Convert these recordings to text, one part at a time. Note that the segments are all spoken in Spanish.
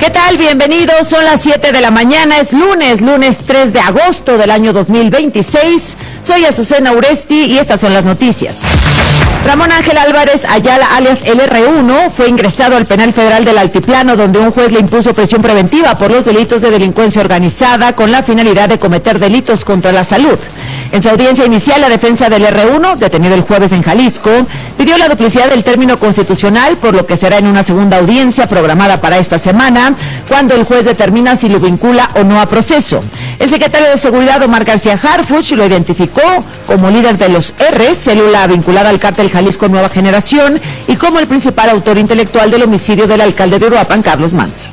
¿Qué tal? Bienvenidos, son las 7 de la mañana, es lunes 3 de agosto del año 2026. Soy Azucena Uresti y estas son las noticias. Ramón Ángel Álvarez Ayala, alias el R1, fue ingresado al penal federal del Altiplano, donde un juez le impuso prisión preventiva por los delitos de delincuencia organizada con la finalidad de cometer delitos contra la salud. En su audiencia inicial, la defensa del R1, detenido el jueves en Jalisco, pidió la duplicidad del término constitucional, por lo que será en una segunda audiencia programada para esta semana, cuando el juez determina si lo vincula o no a proceso. El secretario de Seguridad, Omar García Harfuch, lo identificó como líder de los R, célula vinculada al cártel Jalisco Nueva Generación, y como el principal autor intelectual del homicidio del alcalde de Uruapan, Carlos Manso.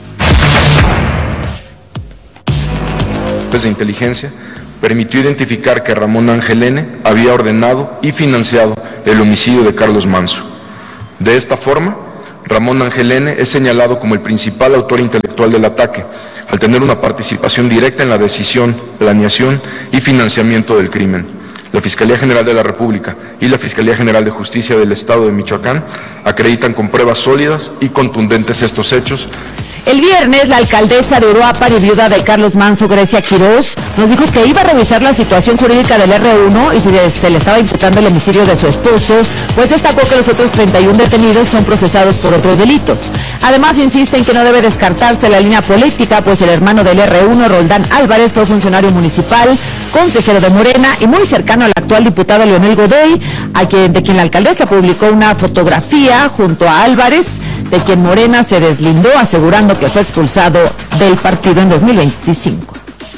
De inteligencia permitió identificar que Ramón Ángel N. había ordenado y financiado el homicidio de Carlos Manso. De esta forma, Ramón Ángel N. es señalado como el principal autor intelectual del ataque, al tener una participación directa en la decisión, planeación y financiamiento del crimen. La Fiscalía General de la República y la Fiscalía General de Justicia del Estado de Michoacán acreditan con pruebas sólidas y contundentes estos hechos. El viernes, la alcaldesa de Uruapan y viuda de Carlos Manso, Grecia Quiroz, nos dijo que iba a revisar la situación jurídica del R1 y si se le estaba imputando el homicidio de su esposo, pues destacó que los otros 31 detenidos son procesados por otros delitos. Además, insiste en que no debe descartarse la línea política, pues el hermano del R1, Roldán Álvarez, fue funcionario municipal, consejero de Morena y muy cercano al actual diputado Leonel Godoy, de quien la alcaldesa publicó una fotografía junto a Álvarez, de quien Morena se deslindó, asegurando que fue expulsado del partido en 2025.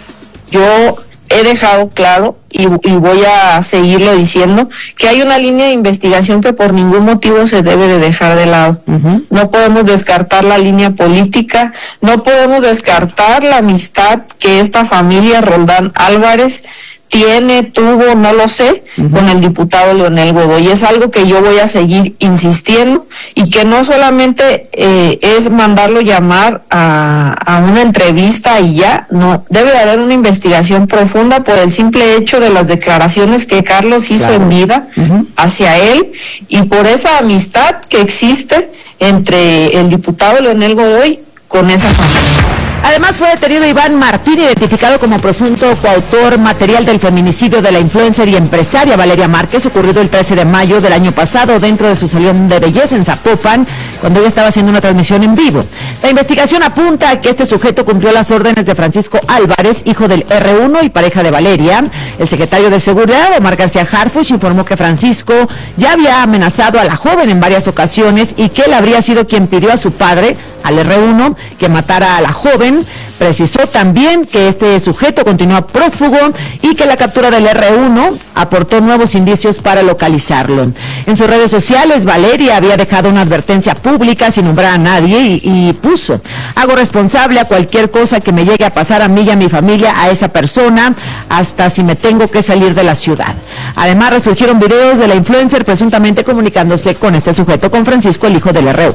Yo he dejado claro y voy a seguirlo diciendo que hay una línea de investigación que por ningún motivo se debe de dejar de lado. No podemos descartar la línea política, no podemos descartar la amistad que esta familia Roldán Álvarez tuvo, no lo sé, con el diputado Leonel Godoy. Es algo que yo voy a seguir insistiendo y que no solamente es mandarlo llamar a una entrevista y ya, no, debe de haber una investigación profunda por el simple hecho de las declaraciones que Carlos hizo en vida hacia él y por esa amistad que existe entre el diputado Leonel Godoy con esa familia. Además, fue detenido Iván Martín, identificado como presunto coautor material del feminicidio de la influencer y empresaria Valeria Márquez, ocurrido el 13 de mayo del año pasado dentro de su salón de belleza en Zapopan, cuando ella estaba haciendo una transmisión en vivo. La investigación apunta a que este sujeto cumplió las órdenes de Francisco Álvarez, hijo del R1 y pareja de Valeria. El secretario de Seguridad, Omar García Harfuch, informó que Francisco ya había amenazado a la joven en varias ocasiones y que él habría sido quien pidió a su padre, al R1, que matara a la joven. Precisó también que este sujeto continúa prófugo y que la captura del R1 aportó nuevos indicios para localizarlo. En sus redes sociales, Valeria había dejado una advertencia pública sin nombrar a nadie y puso: hago responsable a cualquier cosa que me llegue a pasar a mí y a mi familia, a esa persona, hasta si me tengo que salir de la ciudad. Además, resurgieron videos de la influencer presuntamente comunicándose con este sujeto, con Francisco, el hijo del R1.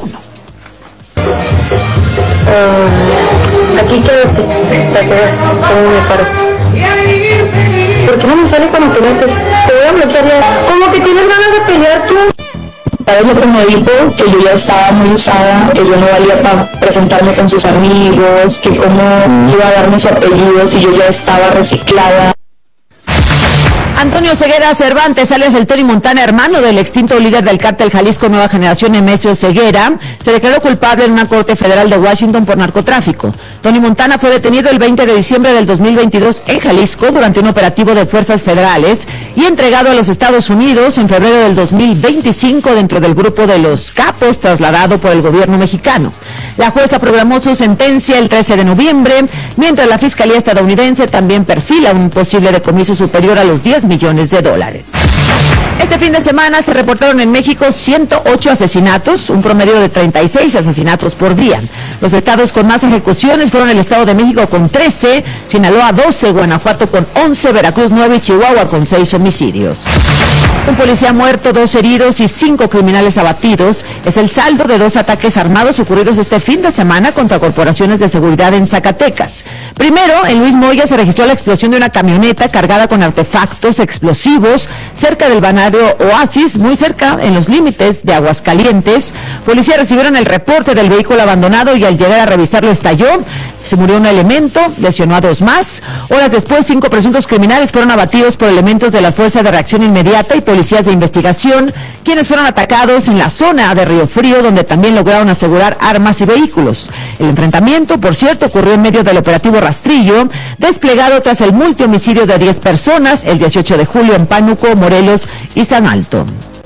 Aquí quédate, te quedas, como me paro. ¿Por qué no me sale cuando te metes? Te voy a bloquear ya. ¿Cómo que tienes ganas de pelear tú? ¿Sabes lo que me dijo? Que yo ya estaba muy usada, que yo no valía para presentarme con sus amigos, que cómo iba a darme su apellido si yo ya estaba reciclada. Antonio Ceguera Cervantes, alias el Tony Montana, hermano del extinto líder del cártel Jalisco Nueva Generación, Nemesio Ceguera, se declaró culpable en una corte federal de Washington por narcotráfico. Tony Montana fue detenido el 20 de diciembre del 2022 en Jalisco durante un operativo de fuerzas federales y entregado a los Estados Unidos en febrero del 2025 dentro del grupo de los capos trasladado por el gobierno mexicano. La jueza programó su sentencia el 13 de noviembre, mientras la Fiscalía estadounidense también perfila un posible decomiso superior a los $10 millones. Este fin de semana se reportaron en México 108 asesinatos, un promedio de 36 asesinatos por día. Los estados con más ejecuciones fueron el Estado de México con 13, Sinaloa 12, Guanajuato con 11, Veracruz 9 y Chihuahua con 6 homicidios. Un policía muerto, 2 heridos y 5 criminales abatidos es el saldo de 2 ataques armados ocurridos este fin de semana contra corporaciones de seguridad en Zacatecas. Primero, en Luis Moya se registró la explosión de una camioneta cargada con artefactos explosivos cerca del balneario Oasis, muy cerca en los límites de Aguascalientes. Policías recibieron el reporte del vehículo abandonado y al llegar a revisarlo estalló. Se murió un elemento, lesionó a 2 más. Horas después, 5 presuntos criminales fueron abatidos por elementos de la Fuerza de Reacción Inmediata y policías de investigación, quienes fueron atacados en la zona de Río Frío, donde también lograron asegurar armas y vehículos. El enfrentamiento, por cierto, ocurrió en medio del operativo Rastrillo, desplegado tras el multihomicidio de 10 personas el 18 de julio en Pánuco, Morelos y San Alto.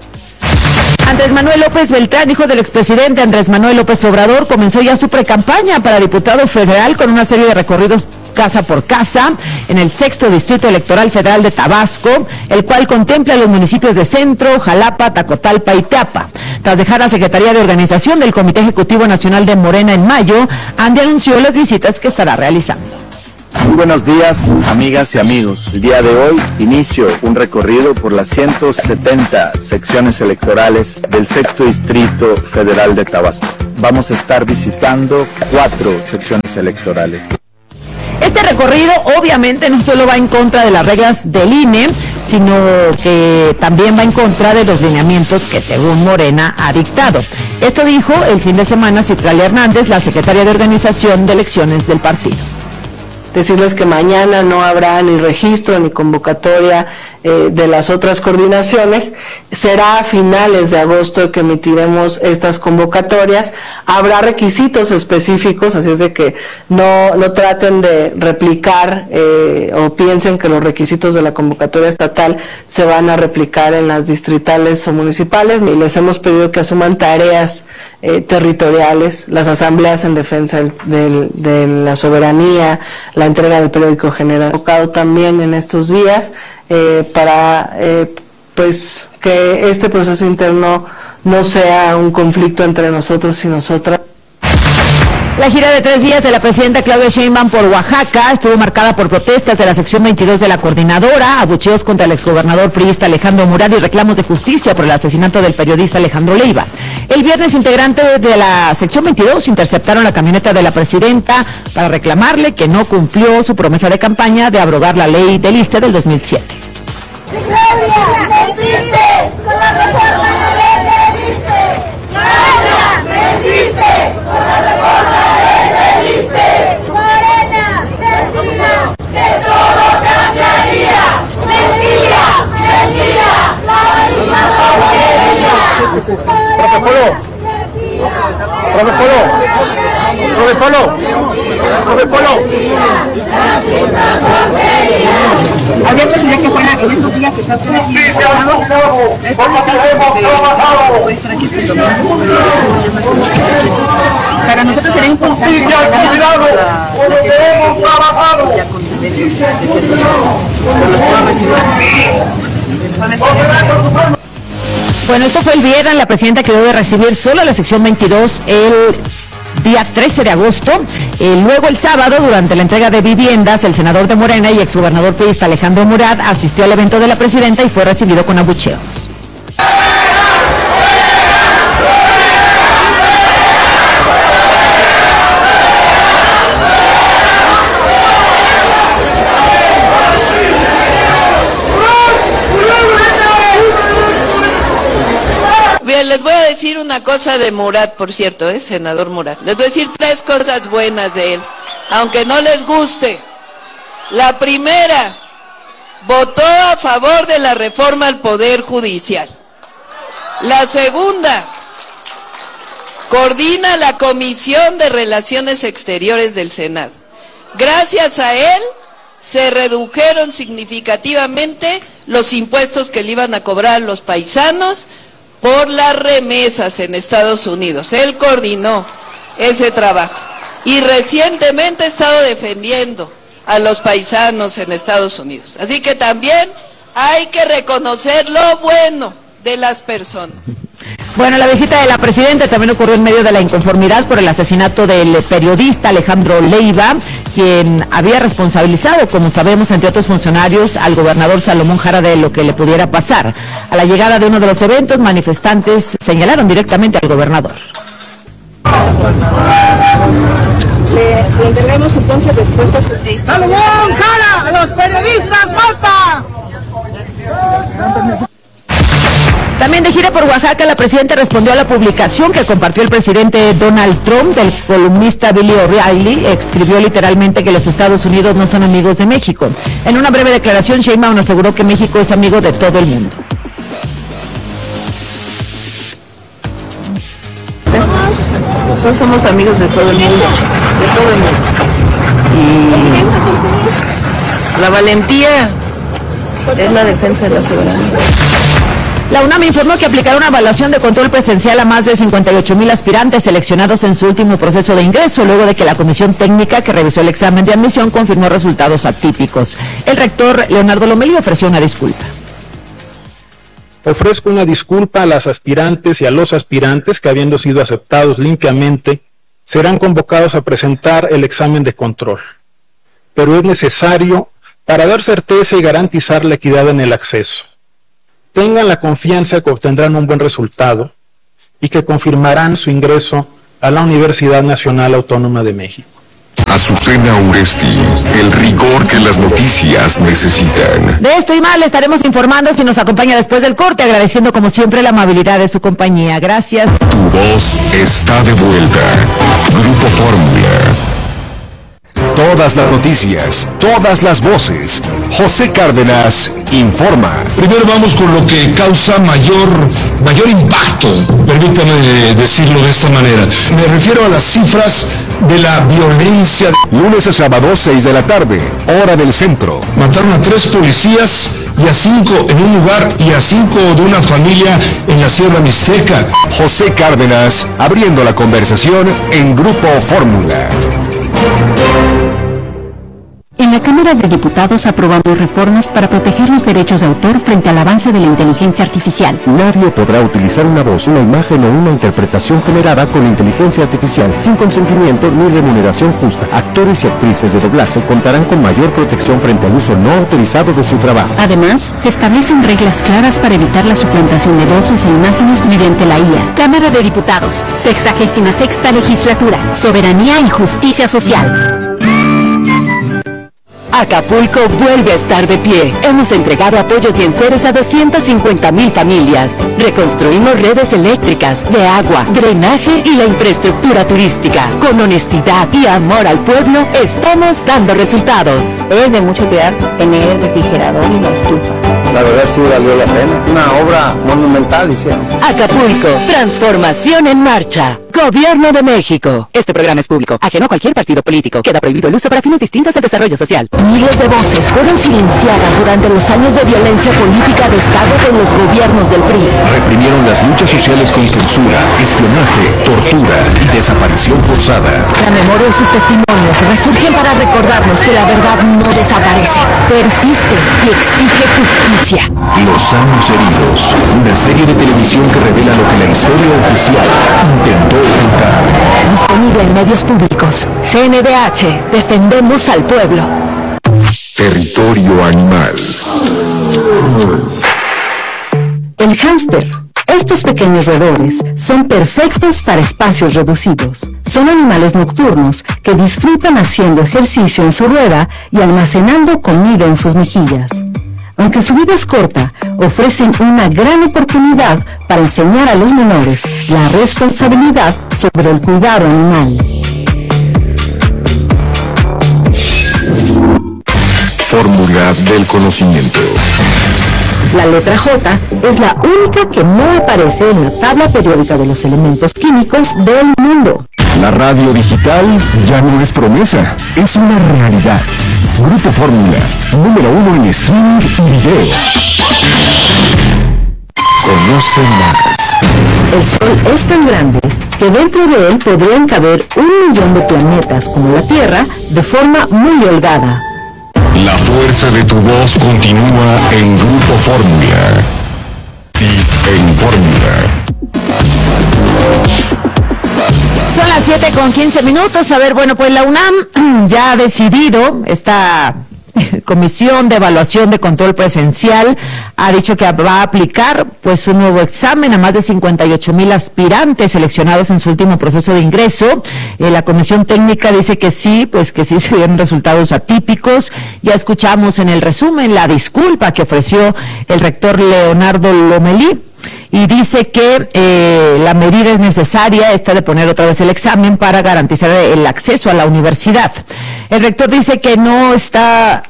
Andrés Manuel López Beltrán, hijo del expresidente Andrés Manuel López Obrador, comenzó ya su precampaña para diputado federal con una serie de recorridos casa por casa en el 6º Distrito Electoral Federal de Tabasco, el cual contempla los municipios de Centro, Jalapa, Tacotalpa y Teapa. Tras dejar la Secretaría de Organización del Comité Ejecutivo Nacional de Morena en mayo, Andy anunció las visitas que estará realizando. Muy buenos días, amigas y amigos. El día de hoy inicio un recorrido por las 170 secciones electorales del 6º Distrito Federal de Tabasco. Vamos a estar visitando 4 secciones electorales. Este recorrido obviamente no solo va en contra de las reglas del INE, sino que también va en contra de los lineamientos que según Morena ha dictado. Esto dijo el fin de semana Citlali Hernández, la secretaria de Organización de Elecciones del partido. Decirles que mañana no habrá ni registro ni convocatoria de las otras coordinaciones. Será a finales de agosto que emitiremos estas convocatorias. Habrá requisitos específicos, así es de que no traten de replicar o piensen que los requisitos de la convocatoria estatal se van a replicar en las distritales o municipales. Y les hemos pedido que asuman tareas territoriales, las asambleas en defensa de la soberanía, la entrega del periódico general, enfocado también en estos días para pues que este proceso interno no sea un conflicto entre nosotros y nosotras. La gira de 3 días de la presidenta Claudia Sheinbaum por Oaxaca estuvo marcada por protestas de la sección 22 de la coordinadora, abucheos contra el exgobernador priista Alejandro Murat y reclamos de justicia por el asesinato del periodista Alejandro Leiva. El viernes, integrantes de la sección 22 interceptaron la camioneta de la presidenta para reclamarle que no cumplió su promesa de campaña de abrogar la ley del ISSSTE del 2007. ¡Claudia, resiste! ¡Con la reforma de la ley del ISSSTE! ¡Claudia, resiste! ¡Con la reforma de la ley del ISSSTE! ¡Morena, mentira! ¡Que todo cambiaría! ¡Mentira! ¡Mentira! ¡La misma porquería! ¡Profe Polo! ¡Profe Polo! ¡Profe Polo! ¡Profe Polo! Había posibilidad que fuera en estos días que está para nosotros será importante Bueno, esto fue el viernes. La presidenta quedó de recibir solo a la sección 22 el día 13 de agosto. Luego el sábado, durante la entrega de viviendas, el senador de Morena y exgobernador priista Alejandro Murat asistió al evento de la presidenta y fue recibido con abucheos. Bien, les voy a decir una cosa de Murat, por cierto, senador Murat. Les voy a decir 3 cosas buenas de él, aunque no les guste. La primera, votó a favor de la reforma al Poder Judicial. La segunda, coordina la Comisión de Relaciones Exteriores del Senado. Gracias a él se redujeron significativamente los impuestos que le iban a cobrar a los paisanos por las remesas en Estados Unidos. Él coordinó ese trabajo y recientemente ha estado defendiendo a los paisanos en Estados Unidos. Así que también hay que reconocer lo bueno de las personas. Bueno, la visita de la presidenta también ocurrió en medio de la inconformidad por el asesinato del periodista Alejandro Leiva, quien había responsabilizado, como sabemos, entre otros funcionarios, al gobernador Salomón Jara de lo que le pudiera pasar. A la llegada de uno de los eventos, manifestantes señalaron directamente al gobernador. Mantendremos entonces respuestas así. ¡Salomón, jala! ¡A los periodistas, falta! También de gira por Oaxaca, la presidenta respondió a la publicación que compartió el presidente Donald Trump del columnista Billy O'Reilly. Escribió literalmente que los Estados Unidos no son amigos de México. En una breve declaración, Sheinbaum aseguró que México es amigo de todo el mundo. Nosotros somos amigos de todo el mundo, Y la valentía es la defensa de la soberanía. La UNAM informó que aplicará una evaluación de control presencial a más de 58,000 aspirantes seleccionados en su último proceso de ingreso, luego de que la comisión técnica que revisó el examen de admisión confirmó resultados atípicos. El rector Leonardo Lomelí ofreció una disculpa. Ofrezco una disculpa a las aspirantes y a los aspirantes que, habiendo sido aceptados limpiamente, serán convocados a presentar el examen de control. Pero es necesario para dar certeza y garantizar la equidad en el acceso. Tengan la confianza que obtendrán un buen resultado y que confirmarán su ingreso a la Universidad Nacional Autónoma de México. Azucena Uresti, el rigor que las noticias necesitan. De esto y más le estaremos informando si nos acompaña después del corte, agradeciendo como siempre la amabilidad de su compañía. Gracias. Tu voz está de vuelta. Grupo Fórmula. Todas las noticias, todas las voces. José Cárdenas informa. Primero vamos con lo que causa mayor impacto, permítame decirlo de esta manera. Me refiero a las cifras de la violencia. Lunes a sábado, 6 de la tarde, hora del centro. Mataron a 3 policías y a 5 en un lugar y a 5 de una familia en la Sierra Mixteca. José Cárdenas abriendo la conversación en Grupo Fórmula. En la Cámara de Diputados aprobamos reformas para proteger los derechos de autor frente al avance de la inteligencia artificial. Nadie podrá utilizar una voz, una imagen o una interpretación generada con inteligencia artificial sin consentimiento ni remuneración justa. Actores y actrices de doblaje contarán con mayor protección frente al uso no autorizado de su trabajo. Además, se establecen reglas claras para evitar la suplantación de voces e imágenes mediante la IA. Cámara de Diputados, 66ª Legislatura, Soberanía y Justicia Social. Acapulco vuelve a estar de pie. Hemos entregado apoyos y enseres a 250,000 familias. Reconstruimos redes eléctricas, de agua, drenaje y la infraestructura turística. Con honestidad y amor al pueblo, estamos dando resultados. Es de mucho cuidar tener el refrigerador y la estufa. La verdad sí valió la pena. Una obra monumental hicieron. Acapulco, transformación en marcha. Gobierno de México. Este programa es público, ajeno a cualquier partido político. Queda prohibido el uso para fines distintos al desarrollo social. Miles de voces fueron silenciadas durante los años de violencia política de Estado de los gobiernos del PRI. Reprimieron las luchas sociales con censura, espionaje, tortura y desaparición forzada. La memoria y sus testimonios resurgen para recordarnos que la verdad no desaparece, persiste y exige justicia. Los años heridos. Una serie de televisión que revela lo que la historia oficial intentó ocultar. Disponible en medios públicos. CNDH. Defendemos al pueblo. Territorio animal. El hámster. Estos pequeños roedores son perfectos para espacios reducidos. Son animales nocturnos que disfrutan haciendo ejercicio en su rueda y almacenando comida en sus mejillas. Aunque su vida es corta, ofrecen una gran oportunidad para enseñar a los menores la responsabilidad sobre el cuidado animal. Fórmula del conocimiento. La letra J es la única que no aparece en la tabla periódica de los elementos químicos del mundo. La radio digital ya no es promesa, es una realidad. Grupo Fórmula, número 1 en streaming y video. Conoce más. El Sol es tan grande que dentro de él podrían caber 1 millón de planetas como la Tierra de forma muy holgada. La fuerza de tu voz continúa en Grupo Fórmula. Y en Fórmula. Son las 7:15. A ver, bueno, pues la UNAM ya ha decidido esta Comisión de Evaluación de Control Presencial ha dicho que va a aplicar pues un nuevo examen a más de 58,000 aspirantes seleccionados en su último proceso de ingreso. La Comisión Técnica dice que sí, pues que sí se dieron resultados atípicos. Ya escuchamos en el resumen la disculpa que ofreció el rector Leonardo Lomelí. Y dice que la medida es necesaria, esta de poner otra vez el examen para garantizar el acceso a la universidad. El rector dice que no está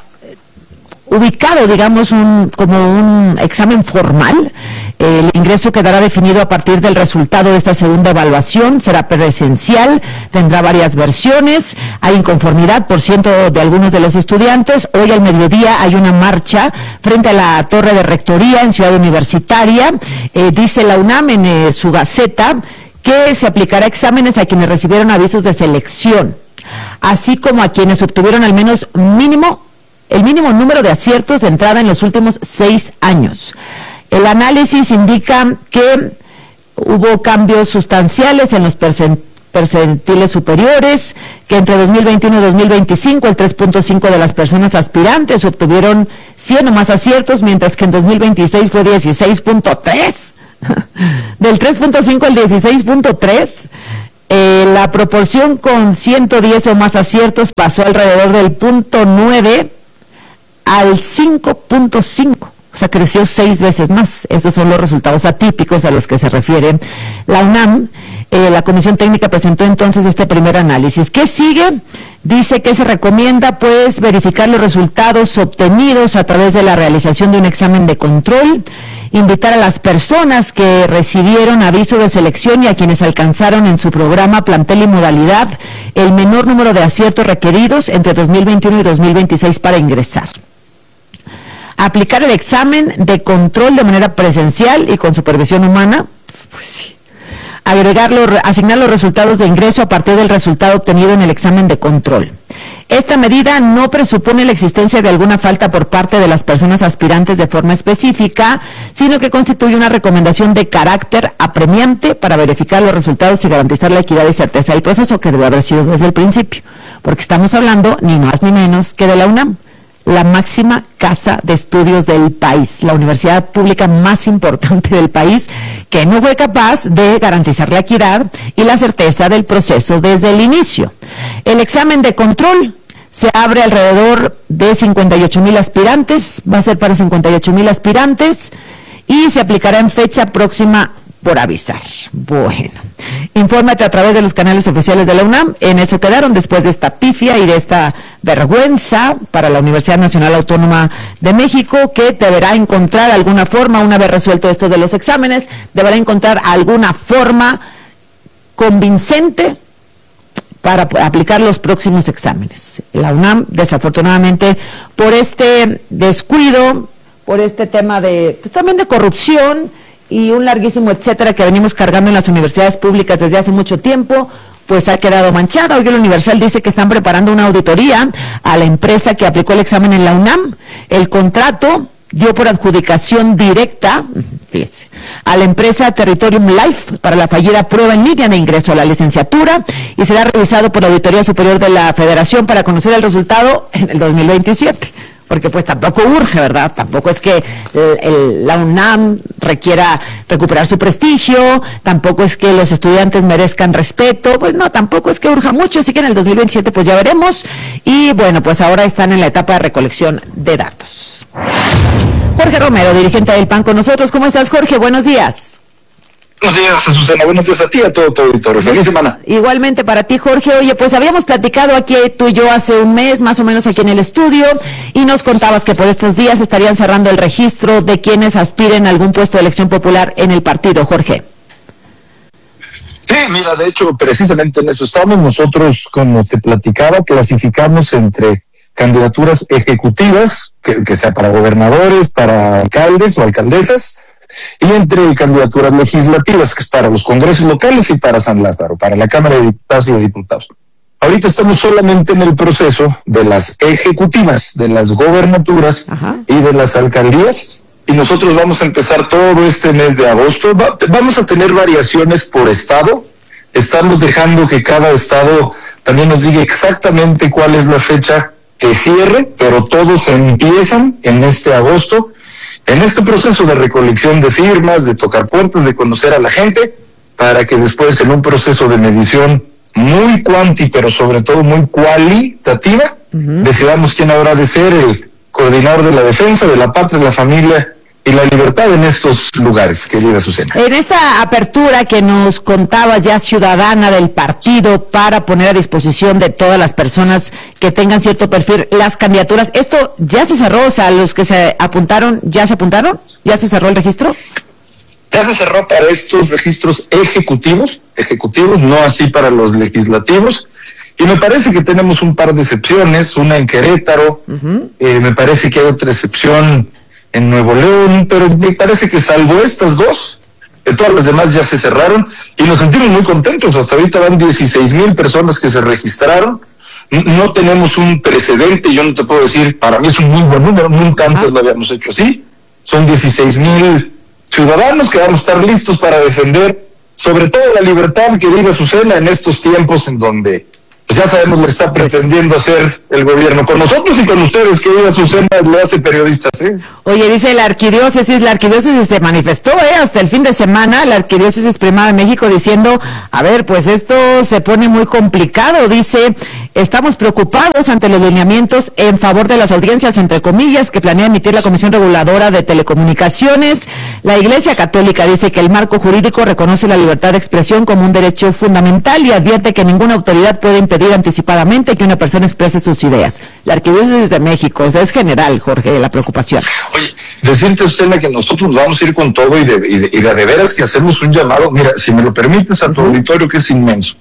ubicado, digamos, como un examen formal. El ingreso quedará definido a partir del resultado de esta segunda evaluación, será presencial, tendrá varias versiones, hay inconformidad por ciento de algunos de los estudiantes. Hoy al mediodía hay una marcha frente a la Torre de Rectoría en Ciudad Universitaria. Dice la UNAM en su Gaceta que se aplicará exámenes a quienes recibieron avisos de selección, así como a quienes obtuvieron al menos el mínimo número de aciertos de entrada en los últimos 6 años. El análisis indica que hubo cambios sustanciales en los percentiles superiores, que entre 2021 y 2025 el 3.5 de las personas aspirantes obtuvieron 100 o más aciertos, mientras que en 2026 fue 16.3. Del 3.5 al 16.3. La proporción con 110 o más aciertos pasó alrededor del 0.9 al 5.5. O sea, creció 6 veces más. Estos son los resultados atípicos a los que se refiere la UNAM. La Comisión Técnica presentó entonces este primer análisis. ¿Qué sigue? Dice que se recomienda, pues, verificar los resultados obtenidos a través de la realización de un examen de control, invitar a las personas que recibieron aviso de selección y a quienes alcanzaron en su programa, plantel y modalidad el menor número de aciertos requeridos entre 2021 y 2026 para ingresar. Aplicar el examen de control de manera presencial y con supervisión humana, pues sí. Asignar los resultados de ingreso a partir del resultado obtenido en el examen de control. Esta medida no presupone la existencia de alguna falta por parte de las personas aspirantes de forma específica, sino que constituye una recomendación de carácter apremiante para verificar los resultados y garantizar la equidad y certeza del proceso, que debe haber sido desde el principio, porque estamos hablando ni más ni menos que de la UNAM, la máxima casa de estudios del país, la universidad pública más importante del país, que no fue capaz de garantizar la equidad y la certeza del proceso desde el inicio. El examen de control se abre alrededor de 58,000 aspirantes, va a ser para 58,000 aspirantes y se aplicará en fecha próxima por avisar. Bueno, infórmate a través de los canales oficiales de la UNAM. En eso quedaron después de esta pifia y de esta vergüenza para la Universidad Nacional Autónoma de México, que deberá encontrar alguna forma, una vez resuelto esto de los exámenes, deberá encontrar alguna forma convincente para aplicar los próximos exámenes. La UNAM, desafortunadamente, por este descuido, por este tema de, pues también de corrupción, y un larguísimo etcétera que venimos cargando en las universidades públicas desde hace mucho tiempo, pues ha quedado manchada. Hoy el Universal dice que están preparando una auditoría a la empresa que aplicó el examen en la UNAM. El contrato dio por adjudicación directa, fíjese, a la empresa Territorium Life para la fallida prueba en línea de ingreso a la licenciatura, y será revisado por la Auditoría Superior de la Federación para conocer el resultado en el 2027. Porque pues tampoco urge, ¿verdad? Tampoco es que la UNAM requiera recuperar su prestigio, tampoco es que los estudiantes merezcan respeto, pues no, tampoco es que urja mucho, así que en el 2027 pues ya veremos. Y bueno, pues ahora están en la etapa de recolección de datos. Jorge Romero, dirigente del PAN, con nosotros. ¿Cómo estás, Jorge? Buenos días. Buenos días, Susana. Buenos días a ti y a todo tu auditorio. Feliz semana. Igualmente para ti, Jorge. Oye, pues habíamos platicado aquí tú y yo hace un mes, más o menos, aquí en el estudio, y nos contabas que por estos días estarían cerrando el registro de quienes aspiren a algún puesto de elección popular en el partido, Jorge. Sí, mira, de hecho, precisamente en eso estamos. Nosotros, como te platicaba, clasificamos entre candidaturas ejecutivas, que sea para gobernadores, para alcaldes o alcaldesas, y entre candidaturas legislativas, que es para los congresos locales y para San Lázaro, para la Cámara de Diputados y de Diputados. Ahorita estamos solamente en el proceso de las ejecutivas, de las gobernaturas y de las alcaldías, y nosotros vamos a empezar todo este mes de agosto. Vamos a tener variaciones por estado. Estamos dejando que cada estado también nos diga exactamente cuál es la fecha que cierre, pero todos empiezan en este agosto, en este proceso de recolección de firmas, de tocar puertas, de conocer a la gente, para que después en un proceso de medición muy pero sobre todo muy cualitativa, decidamos quién habrá de ser el coordinador de la defensa, de la patria, de la familia y la libertad en estos lugares, querida Susana. En esta apertura que nos contabas ya ciudadana del partido para poner a disposición de todas las personas que tengan cierto perfil las candidaturas, ¿esto ya se cerró? O sea, los que se apuntaron, ¿ya se apuntaron? ¿Ya se cerró el registro? Ya se cerró para estos registros ejecutivos, no así para los legislativos, y me parece que tenemos un par de excepciones, una en Querétaro, me parece que hay otra excepción en Nuevo León, pero me parece que salvo estas dos, todas las demás ya se cerraron, y nos sentimos muy contentos. Hasta ahorita van 16,000 personas que se registraron. No tenemos un precedente, yo no te puedo decir, para mí es un muy buen número, nunca antes lo habíamos hecho así. Son 16,000 ciudadanos que vamos a estar listos para defender sobre todo la libertad, querida Susana, en estos tiempos en donde pues ya sabemos lo que está pretendiendo hacer el gobierno con nosotros y con ustedes, querida Susana, lo hace periodistas, ¿eh? Oye, dice la arquidiócesis se manifestó, hasta el fin de semana, la arquidiócesis primada de México diciendo, a ver, pues esto se pone muy complicado, dice, estamos preocupados ante los lineamientos en favor de las audiencias, entre comillas, que planea emitir la Comisión Reguladora de Telecomunicaciones. La Iglesia Católica dice que el marco jurídico reconoce la libertad de expresión como un derecho fundamental y advierte que ninguna autoridad puede impedir anticipadamente que una persona exprese sus ideas. La arquidiócesis de México, o sea, es general, Jorge, la preocupación. Oye, decirte, Susana, que nosotros nos vamos a ir con todo y de veras que hacemos un llamado, mira, si me lo permites, a tu auditorio, que es inmenso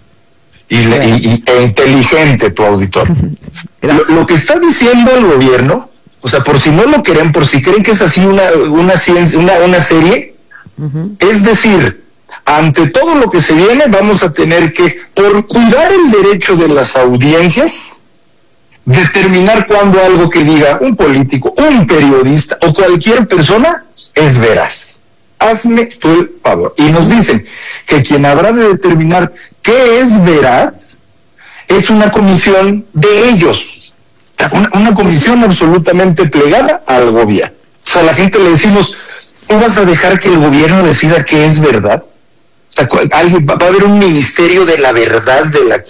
e inteligente tu auditorio. Lo que está diciendo el gobierno, o sea, por si no lo creen, por si creen que es así una ciencia, una serie, es decir, ante todo lo que se viene, vamos a tener que, por cuidar el derecho de las audiencias, determinar cuándo algo que diga un político, un periodista o cualquier persona es veraz. Hazme tú el favor. Y nos dicen que quien habrá de determinar qué es veraz es una comisión de ellos, una comisión absolutamente plegada al gobierno. O sea, a la gente le decimos, ¿tú vas a dejar que el gobierno decida qué es verdad? O sea, va a haber un ministerio de la verdad de la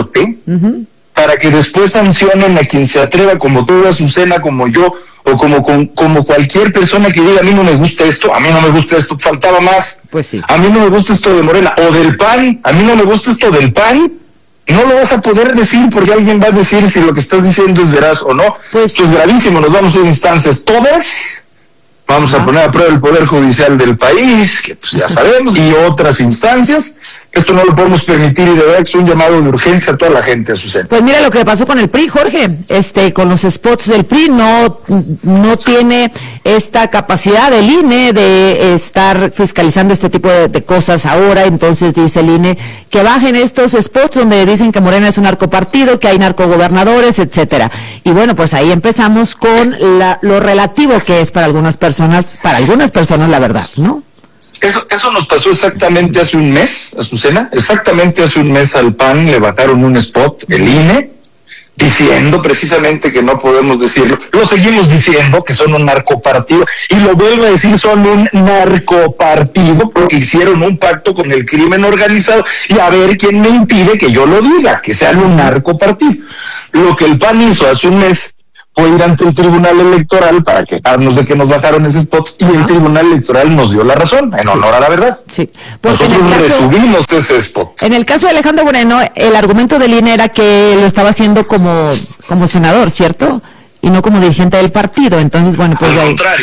4T para que después sancionen a quien se atreva, como tú, Azucena, como yo, o como cualquier persona que diga, a mí no me gusta esto, faltaba más. Pues sí. A mí no me gusta esto de Morena, o del PAN, a mí no me gusta esto del PAN. No lo vas a poder decir porque alguien va a decir si lo que estás diciendo es veraz o no. Pues esto es gravísimo, nos vamos a ir a instancias todas. Vamos a poner a prueba el Poder Judicial del país, que pues ya sabemos, y otras instancias. Esto no lo podemos permitir y de verdad es un llamado de urgencia a toda la gente, Azucena. Pues mira lo que pasó con el PRI, Jorge, con los spots del PRI, no tiene esta capacidad del INE de estar fiscalizando este tipo de cosas ahora, entonces dice el INE que bajen estos spots donde dicen que Morena es un narcopartido, que hay narcogobernadores, etcétera. Y bueno, pues ahí empezamos con lo relativo que es para algunas personas la verdad, ¿no? Eso nos pasó exactamente hace un mes, Azucena, exactamente hace un mes al PAN le bajaron un spot, el INE, diciendo precisamente que no podemos decirlo. Lo seguimos diciendo que son un narcopartido y lo vuelvo a decir, son un narcopartido porque hicieron un pacto con el crimen organizado y a ver quién me impide que yo lo diga, que sean un narcopartido. Lo que el PAN hizo hace un mes fue ir ante el Tribunal Electoral para quejarnos de que nos bajaron ese spot y el Tribunal Electoral nos dio la razón, en honor a la verdad. Sí. Nosotros resubimos ese spot. En el caso de Alejandro Moreno, el argumento del INE era que lo estaba haciendo como senador, ¿cierto? Y no como dirigente del partido. Entonces, bueno, pues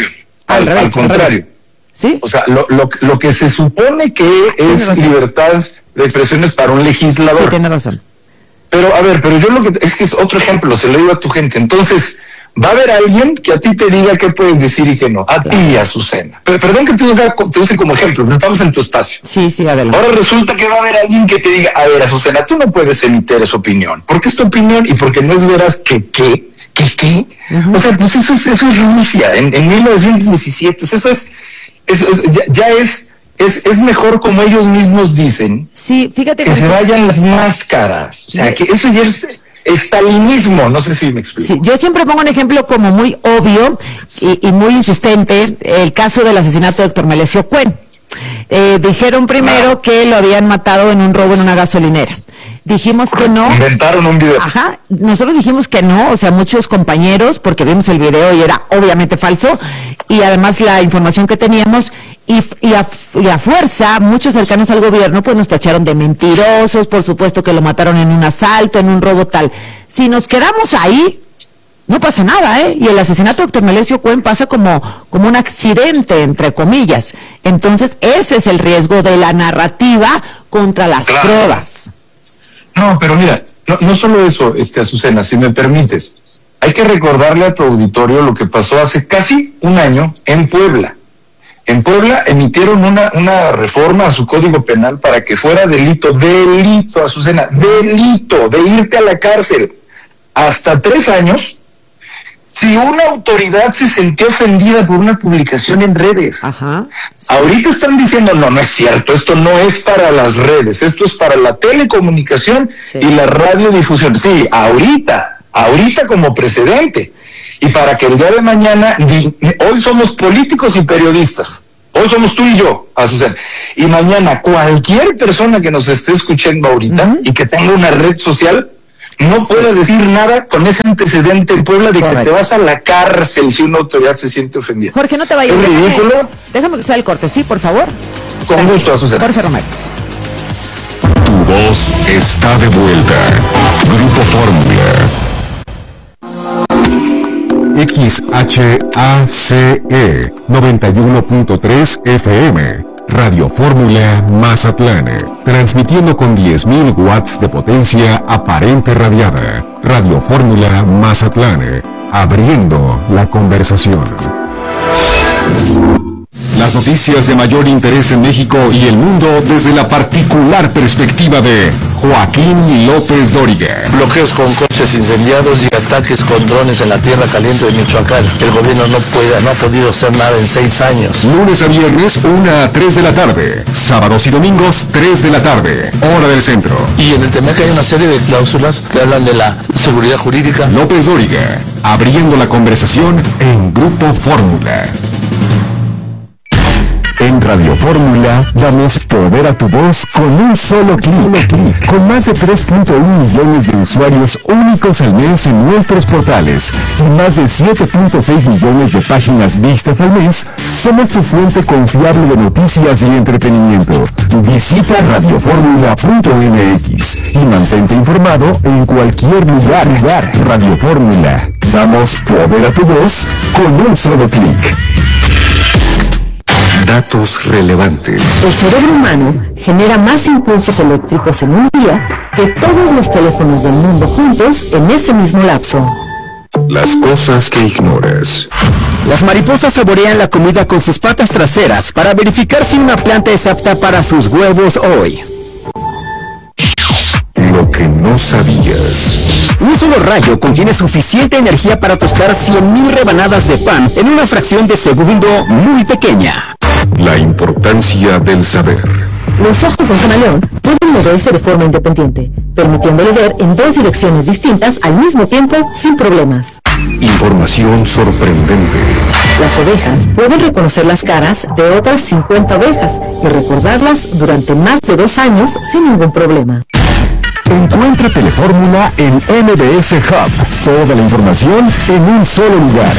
al contrario. ¿Sí? O sea, lo que se supone que es libertad de expresión es para un legislador. Sí, tiene razón. Pero, a ver, yo es que es otro ejemplo, se lo digo a tu gente. Entonces, va a haber alguien que a ti te diga qué puedes decir y qué no. A ti, Azucena. Pero, perdón que te use como ejemplo, pero estamos en tu espacio. Sí, adelante. Ahora resulta que va a haber alguien que te diga, a ver, Azucena, tú no puedes emitir esa opinión. Porque es tu opinión y porque no es veraz ¿qué? O sea, pues eso es Rusia, en 1917. Es mejor, como ellos mismos dicen, sí, fíjate que se vayan las máscaras. O sea, que eso ya es estalinismo, no sé si me explico. Sí, yo siempre pongo un ejemplo como muy obvio y muy insistente, el caso del asesinato de Héctor Melesio Cuen. Dijeron primero que lo habían matado en un robo en una gasolinera. Dijimos que no. Inventaron un video. Ajá, nosotros dijimos que no, o sea, muchos compañeros, porque vimos el video y era obviamente falso, y además la información que teníamos, y a fuerza, muchos cercanos al gobierno, pues nos tacharon de mentirosos, por supuesto que lo mataron en un asalto, en un robo tal. Si nos quedamos ahí, no pasa nada, ¿eh? Y el asesinato de Héctor Melesio Cuen pasa como un accidente, entre comillas. Entonces, ese es el riesgo de la narrativa contra las pruebas. No, pero mira, no solo eso, Azucena, si me permites. Hay que recordarle a tu auditorio lo que pasó hace casi un año en Puebla. En Puebla emitieron una reforma a su Código Penal para que fuera delito, Azucena, delito de irte a la cárcel hasta 3 años si una autoridad se sintió ofendida por una publicación en redes. Ajá. Ahorita están diciendo, no es cierto, esto no es para las redes, esto es para la telecomunicación y la radiodifusión. Sí, ahorita como precedente. Y para que el día de mañana, hoy somos políticos y periodistas, hoy somos tú y yo, Azucena, y mañana cualquier persona que nos esté escuchando ahorita y que tenga una red social, no puede decir nada con ese antecedente en Puebla de que te vas a la cárcel si una autoridad se siente ofendida. Jorge, no te vayas. Es ridículo. Déjame que sea el corte, sí, por favor. Con gusto, Azucena. Jorge Romero. Tu voz está de vuelta. Grupo Fórmula. XHACE 91.3 FM. Radio Fórmula Mazatlán, transmitiendo con 10.000 watts de potencia aparente radiada. Radio Fórmula Mazatlán, abriendo la conversación. Las noticias de mayor interés en México y el mundo desde la particular perspectiva de Joaquín López Dóriga. Bloqueos con coches incendiados y ataques con drones en la tierra caliente de Michoacán. El gobierno no ha podido hacer nada en 6 años. Lunes a viernes, 1 a 3 de la tarde. Sábados y domingos, 3 de la tarde. Hora del centro. Y en el TEMEC hay una serie de cláusulas que hablan de la seguridad jurídica. López Dóriga, abriendo la conversación en Grupo Fórmula. En Radio Fórmula damos poder a tu voz con un solo clic. Con más de 3.1 millones de usuarios únicos al mes en nuestros portales y más de 7.6 millones de páginas vistas al mes, somos tu fuente confiable de noticias y entretenimiento. Visita radioformula.mx y mantente informado en cualquier lugar. Radio Fórmula. Damos poder a tu voz con un solo clic. Datos relevantes. El cerebro humano genera más impulsos eléctricos en un día que todos los teléfonos del mundo juntos en ese mismo lapso. Las cosas que ignoras. Las mariposas saborean la comida con sus patas traseras para verificar si una planta es apta para sus huevos hoy. Lo que no sabías. Un solo rayo contiene suficiente energía para tostar 100.000 rebanadas de pan en una fracción de segundo muy pequeña. La importancia del saber. Los ojos de un camaleón pueden moverse de forma independiente, permitiéndole ver en 2 direcciones distintas al mismo tiempo sin problemas. Información sorprendente. Las ovejas pueden reconocer las caras de otras 50 ovejas y recordarlas durante más de 2 años sin ningún problema. Encuentra Telefórmula en MBS Hub. Toda la información en un solo lugar.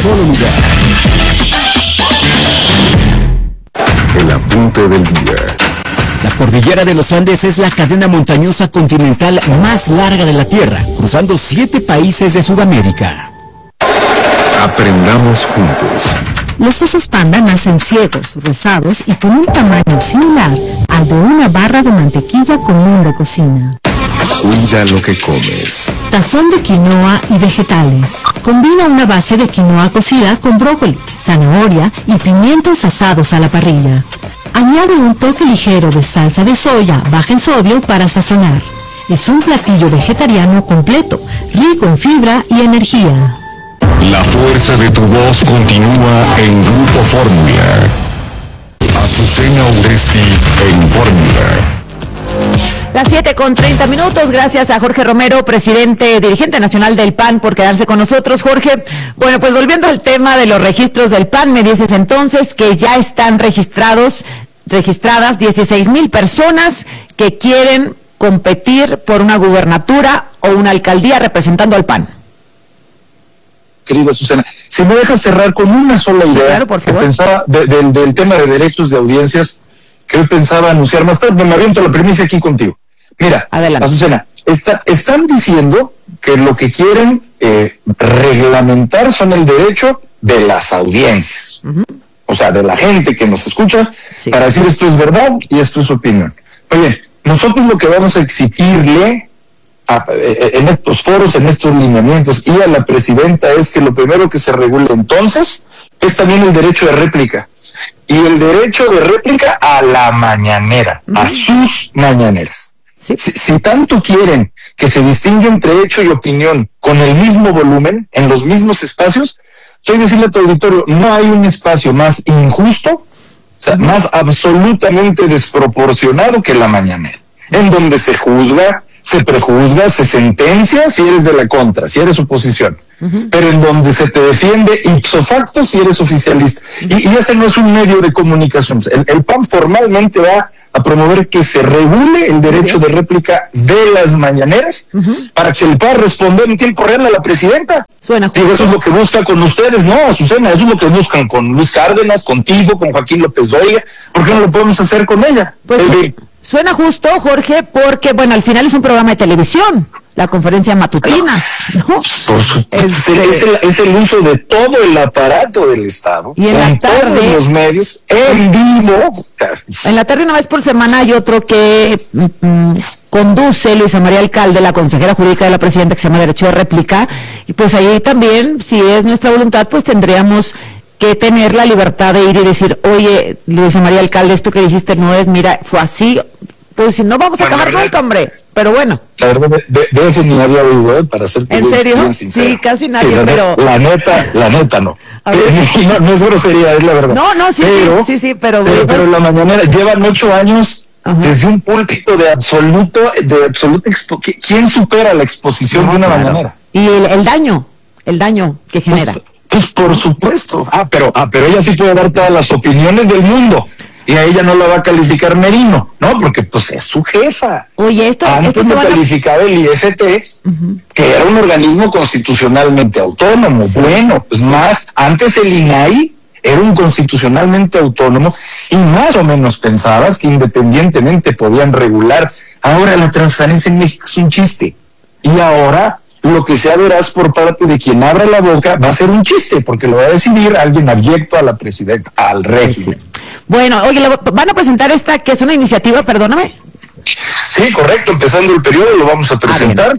El apunte del día. La cordillera de los Andes es la cadena montañosa continental más larga de la Tierra, cruzando 7 países de Sudamérica. Aprendamos juntos. Los osos panda nacen ciegos, rosados y con un tamaño similar al de una barra de mantequilla común de cocina. Cuida lo que comes. Tazón de quinoa y vegetales. Combina una base de quinoa cocida con brócoli, zanahoria y pimientos asados a la parrilla. Añade un toque ligero de salsa de soya baja en sodio para sazonar. Es un platillo vegetariano completo, rico en fibra y energía. La fuerza de tu voz continúa en Grupo Fórmula. Azucena Uresti en Fórmula. Las 7:30. Gracias a Jorge Romero, dirigente nacional del PAN, por quedarse con nosotros. Jorge, bueno, pues volviendo al tema de los registros del PAN, me dices entonces que ya están registradas 16,000 personas que quieren competir por una gubernatura o una alcaldía representando al PAN. Querida Susana, si me dejas cerrar con una sola idea, claro, por favor. Que pensaba del tema de derechos de audiencias, que hoy pensaba anunciar más tarde, me aviento la primicia aquí contigo. Mira, adelante. Azucena, están diciendo que lo que quieren reglamentar son el derecho de las audiencias, o sea, de la gente que nos escucha, para decir esto es verdad y esto es opinión. Oye, nosotros lo que vamos a exigirle en estos foros, en estos lineamientos y a la presidenta es que lo primero que se regule entonces es también el derecho de réplica, y el derecho de réplica a la mañanera, a sus mañaneras. Sí. Si tanto quieren que se distingue entre hecho y opinión con el mismo volumen, en los mismos espacios, soy decirle a tu auditorio, no hay un espacio más injusto, o sea, más absolutamente desproporcionado que la mañanera, en donde se juzga, se prejuzga, se sentencia si eres de la contra, si eres oposición, pero en donde se te defiende ipso facto si eres oficialista. Y ese no es un medio de comunicación. El PAN formalmente va a promover que se regule el derecho de réplica de las mañaneras para que se le pueda responder en tiempo real a la presidenta. Suena justo. Digo, eso es lo que busca con ustedes, no, Azucena, eso es lo que buscan con Luis Cárdenas, contigo, con Joaquín López Dóriga. ¿Por qué no lo podemos hacer con ella? Pues suena justo, Jorge, porque, bueno, al final es un programa de televisión, la conferencia matutina, ¿no? Por supuesto, es el uso de todo el aparato del Estado, y en la tarde, todos los medios, en vivo. En la tarde, una vez por semana, hay otro que conduce Luisa María Alcalde, la consejera jurídica de la presidenta, que se llama Derecho de Réplica, y pues ahí también, si es nuestra voluntad, pues tendríamos que tener la libertad de ir y decir, oye, Luisa María Alcalde, esto que dijiste no es, mira, fue así, pues si no vamos a acabar nunca, hombre, pero bueno. La verdad, de eso ni había oído, para ser ¿En serio? Sí, casi nadie, pero... La neta no. No es grosería, es la verdad. No, sí, pero la mañanera, llevan 8 años desde un púlpito de absoluta ¿quién supera la exposición de una mañanera? Y el daño que genera. Pues por supuesto. Pero ella sí puede dar todas las opiniones del mundo. Y a ella no la va a calificar Merino, ¿no? Porque pues es su jefa. Oye, antes lo calificaba el IFT, que era un organismo constitucionalmente autónomo. Sí. Bueno, pues más, antes el INAI era un constitucionalmente autónomo y más o menos pensabas que independientemente podían regular. Ahora la transparencia en México es un chiste. Y ahora lo que sea veraz por parte de quien abra la boca va a ser un chiste, porque lo va a decidir alguien abyecto a la presidenta, al régimen. Sí. Bueno, oye, van a presentar esta, que es una iniciativa, perdóname. Sí, correcto, empezando el periodo lo vamos a presentar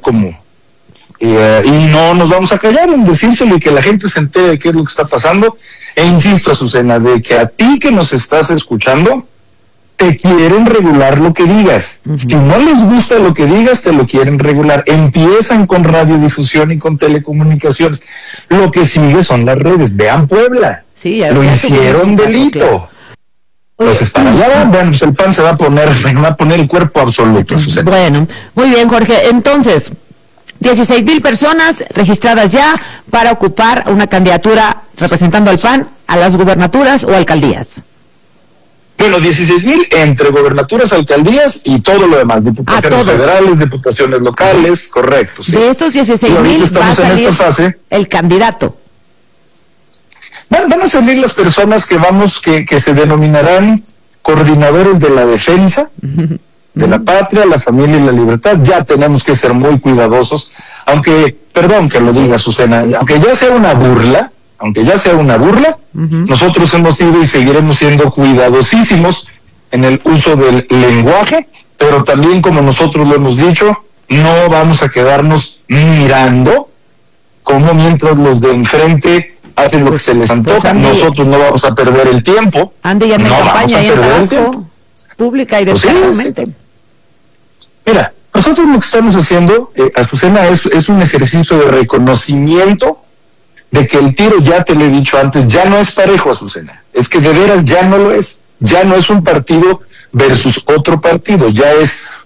y no nos vamos a callar en decírselo y que la gente se entere de qué es lo que está pasando. E insisto, Azucena, de que a ti que nos estás escuchando, te quieren regular lo que digas. Si no les gusta lo que digas, te lo quieren regular. Empiezan con radiodifusión y con telecomunicaciones. Lo que sigue son las redes. Vean Puebla. Sí, lo hicieron delito. Claro. Entonces, para allá, bueno, pues el PAN se va a poner el cuerpo absoluto. Bueno, muy bien, Jorge. Entonces, 16,000 personas registradas ya para ocupar una candidatura representando al PAN a las gubernaturas o alcaldías. Bueno, 16,000 entre gobernaturas, alcaldías y todo lo demás, diputaciones federales, diputaciones locales, correcto. Sí. De estos 16,000 va a salir el candidato. Van a salir las personas que se denominarán coordinadores de la defensa de la patria, la familia y la libertad. Ya tenemos que ser muy cuidadosos, aunque, perdón que lo diga Azucena, aunque ya sea una burla, nosotros hemos sido y seguiremos siendo cuidadosísimos en el uso del lenguaje, pero también, como nosotros lo hemos dicho, no vamos a quedarnos mirando como mientras los de enfrente hacen lo que se les antoja. Nosotros no vamos a perder el tiempo. Ande ya en campaña y en Tabasco, pública y descaradamente. Mira, nosotros lo que estamos haciendo, Azucena, es un ejercicio de reconocimiento de que el tiro, ya te lo he dicho antes, ya no es parejo, Azucena. Es que de veras ya no lo es. Ya no es un partido versus otro partido, ya es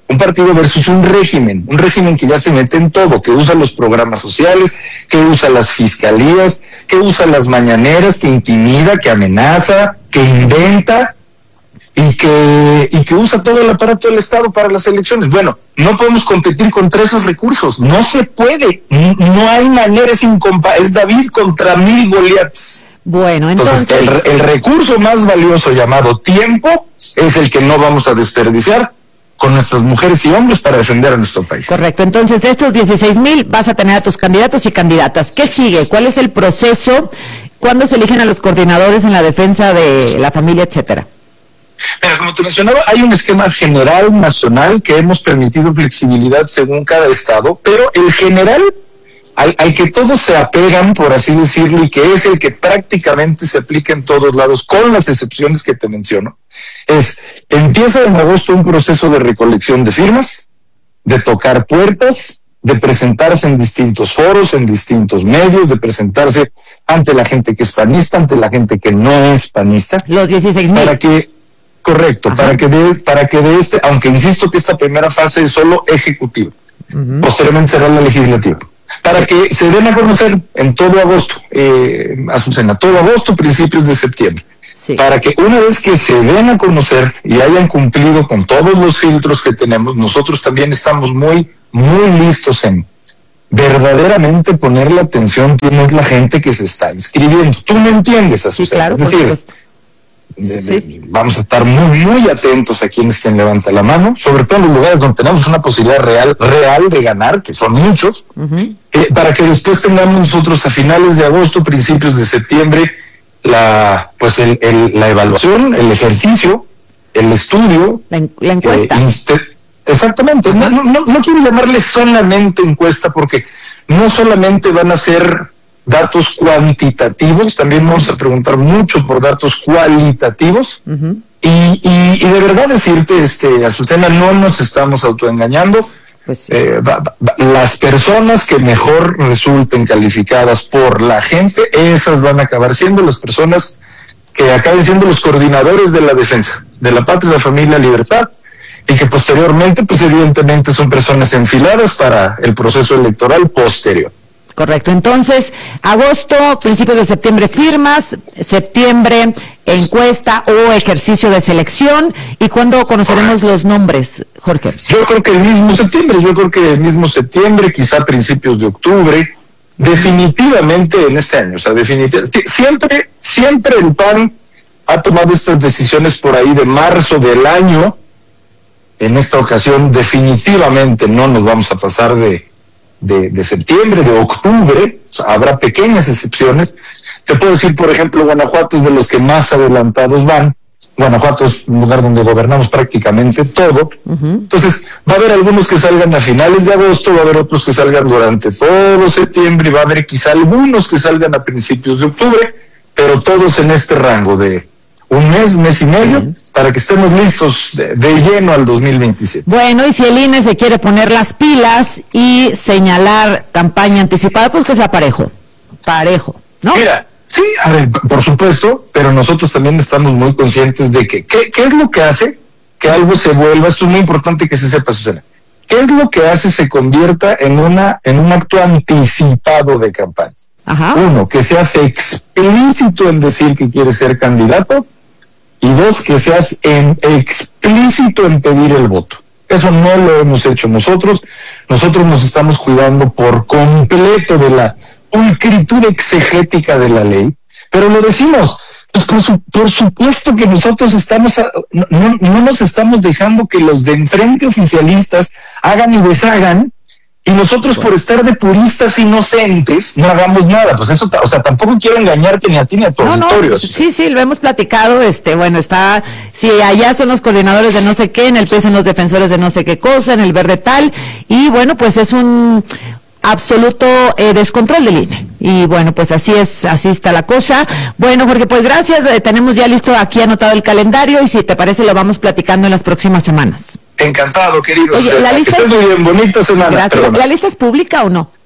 Un partido versus un régimen que ya se mete en todo, que usa los programas sociales, que usa las fiscalías, que usa las mañaneras, que intimida, que amenaza, que inventa y que usa todo el aparato del Estado para las elecciones. Bueno, no podemos competir contra esos recursos, no se puede, no hay manera, es David contra 1000 Goliaths. Bueno, entonces el recurso más valioso llamado tiempo es el que no vamos a desperdiciar con nuestras mujeres y hombres para defender a nuestro país. Correcto, entonces de estos 16,000 vas a tener a tus candidatos y candidatas. ¿Qué sigue? ¿Cuál es el proceso? ¿Cuándo se eligen a los coordinadores en la defensa de la familia, etcétera? Mira, como te mencionaba, hay un esquema general nacional que hemos permitido flexibilidad según cada estado, pero el general al que todos se apegan, por así decirlo, y que es el que prácticamente se aplica en todos lados, con las excepciones que te menciono, empieza en agosto un proceso de recolección de firmas, de tocar puertas, de presentarse en distintos foros, en distintos medios, de presentarse ante la gente que es panista, ante la gente que no es panista. Los 16,000. Para que, correcto, para que de este, aunque insisto que esta primera fase es solo ejecutiva, posteriormente será la legislativa, para que se den a conocer en todo agosto, Azucena, todo agosto, principios de septiembre. Sí. Para que una vez que se den a conocer y hayan cumplido con todos los filtros que tenemos, nosotros también estamos muy listos en verdaderamente ponerle atención quién es la gente que se está inscribiendo. ¿Tú me entiendes, Azucena? Sí, claro, es decir, vamos a estar muy atentos a quien levanta la mano, sobre todo en los lugares donde tenemos una posibilidad real de ganar, que son muchos, para que después tengamos nosotros a finales de agosto, principios de septiembre, la evaluación, el ejercicio, el estudio, la encuesta. Exactamente, no quiero llamarle solamente encuesta, porque no solamente van a ser datos cuantitativos, también vamos a preguntar mucho por datos cualitativos, y de verdad decirte, Azucena, no nos estamos autoengañando. Pues sí. Las personas que mejor resulten calificadas por la gente, esas van a acabar siendo las personas que acaben siendo los coordinadores de la defensa de la patria, la familia, la libertad, y que posteriormente, pues evidentemente son personas enfiladas para el proceso electoral posterior. Correcto, entonces, agosto, principios de septiembre firmas, septiembre encuesta o ejercicio de selección, ¿y cuándo conoceremos los nombres, Jorge? Yo creo que el mismo septiembre, quizá principios de octubre, definitivamente en este año, o sea, definitivamente, siempre el PAN ha tomado estas decisiones por ahí de marzo del año. En esta ocasión definitivamente no nos vamos a pasar de septiembre, de octubre, habrá pequeñas excepciones. Te puedo decir, por ejemplo, Guanajuato es de los que más adelantados van. Guanajuato es un lugar donde gobernamos prácticamente todo. Entonces, va a haber algunos que salgan a finales de agosto, va a haber otros que salgan durante todo septiembre, y va a haber quizá algunos que salgan a principios de octubre, pero todos en este rango de un mes y medio, para que estemos listos de lleno al 2027. Bueno, y si el INE se quiere poner las pilas y señalar campaña anticipada, pues que sea parejo, ¿no? Mira, sí, a ver, por supuesto, pero nosotros también estamos muy conscientes de que, ¿qué es lo que hace que algo se vuelva? Esto es muy importante que se sepa, Susana. ¿Qué es lo que hace se convierta en un acto anticipado de campaña? Uno, que seas explícito en decir que quieres ser candidato, y dos, que seas explícito en pedir el voto. Eso no lo hemos hecho nosotros nos estamos cuidando por completo de la pulcritud exegética de la ley, pero lo decimos, pues por supuesto que nosotros no nos estamos dejando que los de enfrente oficialistas hagan y deshagan, y nosotros por estar de puristas inocentes no hagamos nada. Pues eso, o sea, tampoco quiero engañarte ni a ti ni a tu auditorio. Sí, lo hemos platicado, si allá son los coordinadores de no sé qué, en el PES son los defensores de no sé qué cosa, en el verde tal, y bueno, pues es un absoluto descontrol del INE. Y bueno, pues así está la cosa. Bueno, Jorge, pues gracias, tenemos ya listo aquí anotado el calendario, y si te parece lo vamos platicando en las próximas semanas. Encantado, querido. Oye, la lista es muy bien, bonita semana. Gracias. ¿La lista es pública o no?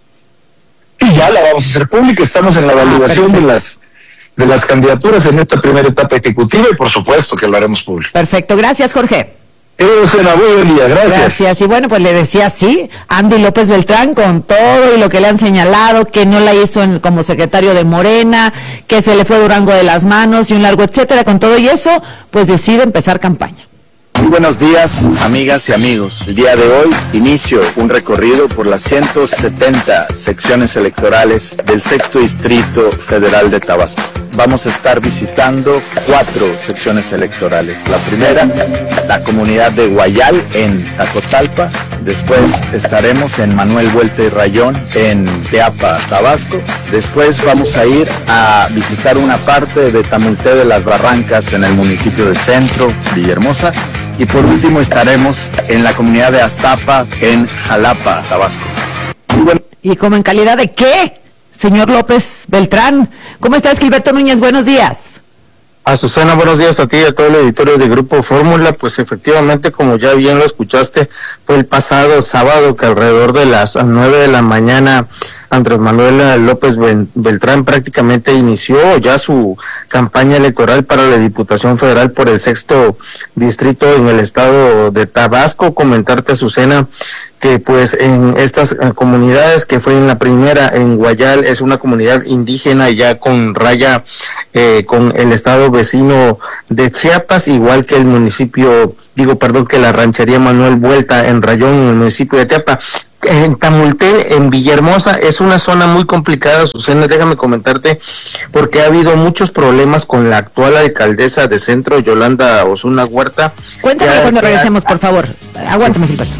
Sí, ya la vamos a hacer pública. Estamos en la validación de las candidaturas en esta primera etapa ejecutiva, y por supuesto que lo haremos público. Perfecto, gracias, Jorge. Susana, muy buen día, Gracias. Y bueno, pues le decía sí, Andy López Beltrán con todo y lo que le han señalado, que no la hizo como secretario de Morena, que se le fue Durango de las manos y un largo etcétera. Con todo y eso, pues decide empezar campaña. Muy buenos días, amigas y amigos. El día de hoy inicio un recorrido por las 170 secciones electorales del 6º Distrito Federal de Tabasco. Vamos a estar visitando 4 secciones electorales. La primera, la comunidad de Guayal en Tacotalpa. Después estaremos en Manuel Vuelta y Rayón en Teapa, Tabasco. Después vamos a ir a visitar una parte de Tamulté de las Barrancas en el municipio de Centro, Villahermosa. Y por último estaremos en la comunidad de Aztapa en Jalapa, Tabasco. ¿Y como en calidad de qué, señor López Beltrán? ¿Cómo está, Gilberto Núñez? Buenos días. A Susana, buenos días a ti y a todo el auditorio de Grupo Fórmula. Pues efectivamente, como ya bien lo escuchaste, fue el pasado sábado que alrededor de las 9 de la mañana Andrés Manuel López Beltrán prácticamente inició ya su campaña electoral para la Diputación Federal por el 6º Distrito en el estado de Tabasco. Comentarte, Susana, que pues en estas comunidades, que fue en la primera, en Guayal, es una comunidad indígena ya con raya con el estado vecino de Chiapas, igual que el municipio, que la ranchería Manuel Vuelta en Rayón, en el municipio de Teapa. En Tamulté, en Villahermosa, es una zona muy complicada, Susana, déjame comentarte, porque ha habido muchos problemas con la actual alcaldesa de Centro, Yolanda Osuna Huerta. Cuéntame cuando regresemos, por favor. Aguántame, Gilberto.